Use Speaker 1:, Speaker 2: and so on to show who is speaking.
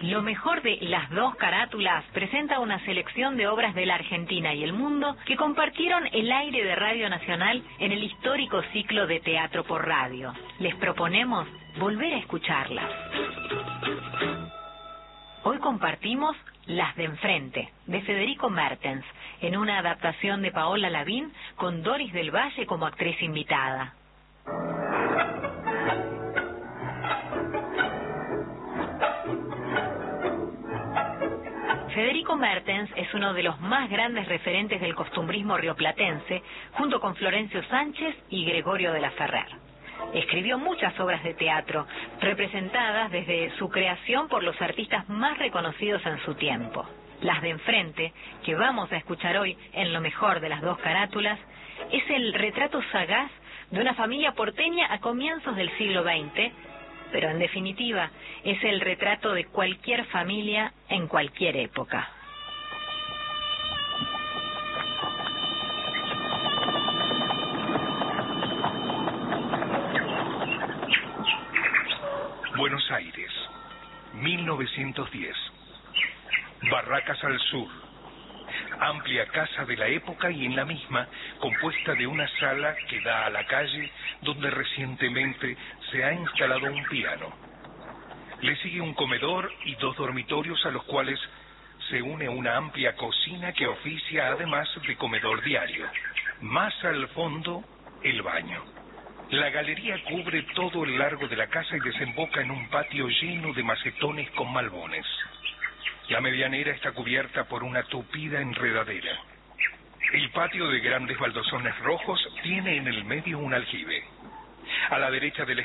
Speaker 1: Lo mejor de Las Dos Carátulas presenta una selección de obras de la Argentina y el mundo que compartieron el aire de Radio Nacional en el histórico ciclo de Teatro por Radio. Les proponemos volver a escucharlas. Hoy compartimos Las de Enfrente, de Federico Mertens, en una adaptación de Paola Lavín con Doris del Valle como actriz invitada. Federico Mertens es uno de los más grandes referentes del costumbrismo rioplatense, junto con Florencio Sánchez y Gregorio de la Ferrer. Escribió muchas obras de teatro, representadas desde su creación por los artistas más reconocidos en su tiempo. Las de Enfrente, que vamos a escuchar hoy en Lo Mejor de Las Dos Carátulas, es el retrato sagaz de una familia porteña a comienzos del siglo XX, pero en definitiva es el retrato de cualquier familia en cualquier época.
Speaker 2: Buenos Aires, 1910. Barracas al sur. Amplia casa de la época y en la misma compuesta de una sala que da a la calle donde recientemente se ha instalado un piano. Le sigue un comedor y dos dormitorios a los cuales se une una amplia cocina que oficia además de comedor diario. Más al fondo, el baño. La galería cubre todo el largo de la casa y desemboca en un patio lleno de macetones con malbones. La medianera está cubierta por una tupida enredadera. El patio de grandes baldosones rojos tiene en el medio un aljibe. A la derecha del